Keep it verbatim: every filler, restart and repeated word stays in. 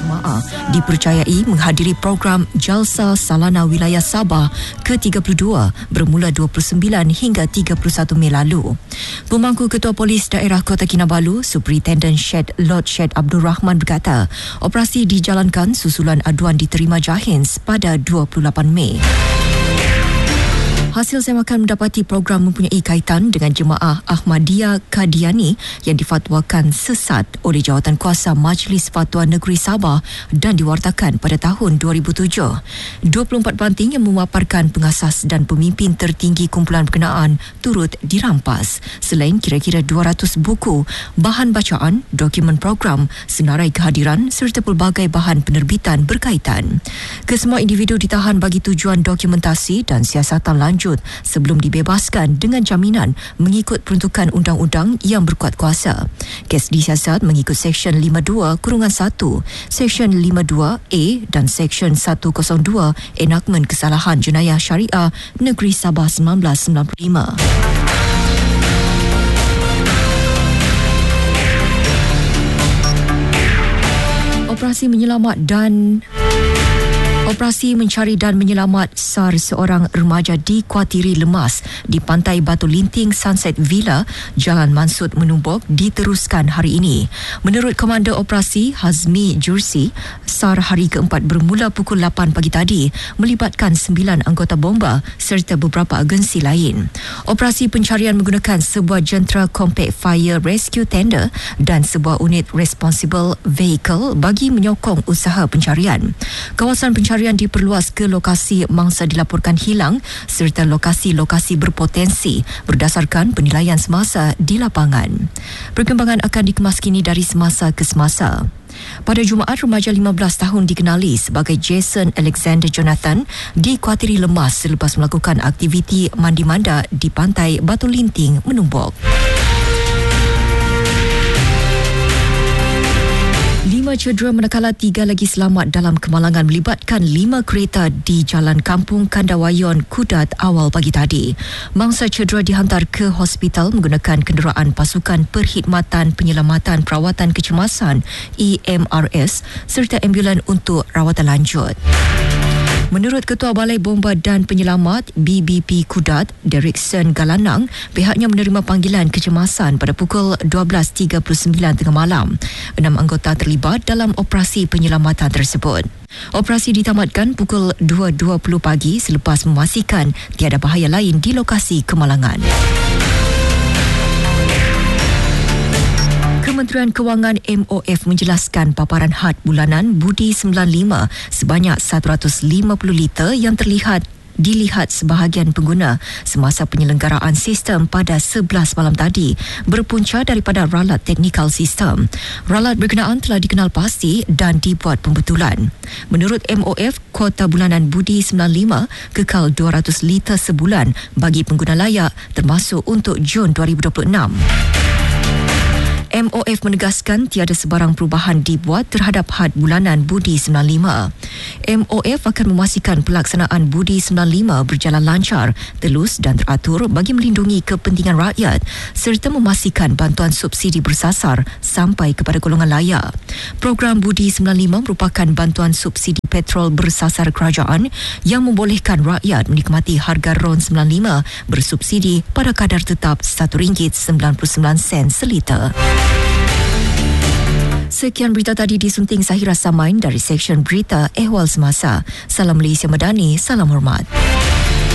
jemaah dipercayai menghadiri program Jalsa Salana Wilayah Sabah ke tiga puluh dua bermula dua puluh sembilan hingga tiga puluh satu Mei lalu. Pemangku Ketua Polis Daerah Kota Kinabalu, Superintendent Syed Lord Syed Abdul Rahman berkata, operasi dijalankan susulan aduan diterima Jahins pada dua puluh lapan Mei. Hasil semakan mendapati program mempunyai kaitan dengan jemaah Ahmadiyah Qadiani yang difatwakan sesat oleh Jawatankuasa Majlis Fatwa Negeri Sabah dan diwartakan pada tahun dua ribu tujuh. dua puluh empat banting yang memaparkan pengasas dan pemimpin tertinggi kumpulan berkenaan turut dirampas. Selain kira-kira dua ratus buku, bahan bacaan, dokumen program, senarai kehadiran serta pelbagai bahan penerbitan berkaitan. Kesemua individu ditahan bagi tujuan dokumentasi dan siasatan lanjut sebelum dibebaskan dengan jaminan mengikut peruntukan undang-undang yang berkuat kuasa. Kes disiasat mengikut Seksyen lima puluh dua kurungan satu, Seksyen lima puluh dua A dan Seksyen seratus dua Enakmen Kesalahan Jenayah Syariah Negeri Sabah seribu sembilan ratus sembilan puluh lima. Operasi menyelamat dan Operasi mencari dan menyelamat S A R seorang remaja dikuatiri lemas di pantai Batu Linting Sunset Villa, Jalan Mansud Menumbuk diteruskan hari ini. Menurut Komander Operasi Hazmi Jursi, S A R hari keempat bermula pukul lapan pagi tadi melibatkan sembilan anggota bomba serta beberapa agensi lain. Operasi pencarian menggunakan sebuah jentera Compact Fire Rescue Tender dan sebuah unit Responsible Vehicle bagi menyokong usaha pencarian. Kawasan pencarian Pencarian diperluas ke lokasi mangsa dilaporkan hilang serta lokasi-lokasi berpotensi berdasarkan penilaian semasa di lapangan. Perkembangan akan dikemas kini dari semasa ke semasa. Pada Jumaat, remaja lima belas tahun dikenali sebagai Jason Alexander Jonathan dikuatiri lemas selepas melakukan aktiviti mandi manda di pantai Batu Linting Menumbuk. Lima cedera manakala tiga lagi selamat dalam kemalangan melibatkan lima kereta di Jalan Kampung Kandawayon, Kudat awal pagi tadi. Mangsa cedera dihantar ke hospital menggunakan kenderaan Pasukan Perkhidmatan Penyelamatan Perawatan Kecemasan E M R S serta ambulan untuk rawatan lanjut. Menurut Ketua Balai Bomba dan Penyelamat B B P Kudat, Derrickson Galanang, pihaknya menerima panggilan kecemasan pada pukul dua belas tiga puluh sembilan tengah malam. Enam anggota terlibat dalam operasi penyelamatan tersebut. Operasi ditamatkan pukul dua dua puluh pagi selepas memastikan tiada bahaya lain di lokasi kemalangan. Kementerian Kewangan M O F menjelaskan paparan had bulanan Budi sembilan puluh lima sebanyak seratus lima puluh liter yang terlihat dilihat sebahagian pengguna semasa penyelenggaraan sistem pada sebelas malam tadi berpunca daripada ralat teknikal sistem. Ralat berkenaan telah dikenal pasti dan dibuat pembetulan. Menurut M O F, kuota bulanan Budi sembilan puluh lima kekal dua ratus liter sebulan bagi pengguna layak termasuk untuk Jun dua ribu dua puluh enam. M O F menegaskan tiada sebarang perubahan dibuat terhadap had bulanan Budi sembilan puluh lima. M O F akan memastikan pelaksanaan Budi sembilan puluh lima berjalan lancar, telus dan teratur bagi melindungi kepentingan rakyat serta memastikan bantuan subsidi bersasar sampai kepada golongan layak. Program Budi sembilan puluh lima merupakan bantuan subsidi petrol bersasar kerajaan yang membolehkan rakyat menikmati harga RON sembilan puluh lima bersubsidi pada kadar tetap satu ringgit sembilan puluh sembilan sen seliter. Sekian berita tadi disunting Zahira Samain dari Seksyen Berita Ehwal Semasa. Salam Malaysia Madani, salam hormat.